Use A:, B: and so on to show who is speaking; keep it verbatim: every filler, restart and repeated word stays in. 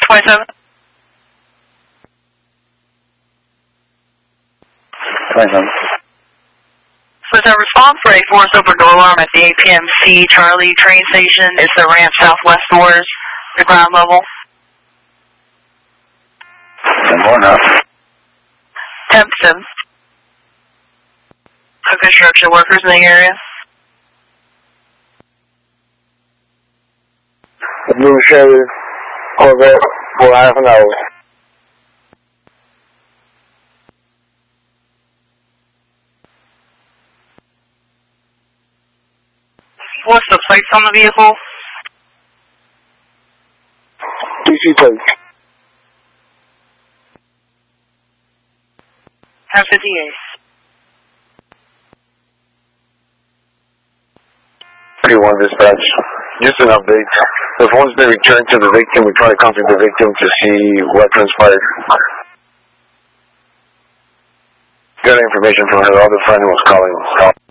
A: twenty-seven.
B: twenty-seven.
A: Was a response for a force over door alarm at the A P M C Charlie train station. It's the ramp southwest doors, the ground level.
B: ten more now.
A: Tempton. Construction workers in the area.
B: Blue Chevy Corvette for half an hour.
A: What's the plates on the vehicle?
B: D C plates.
A: ten fifty-eight.
B: thirty-one dispatch. Just an update. If once they return to the victim, we try to contact the victim to see what transpired. Got information from her other friend who was calling.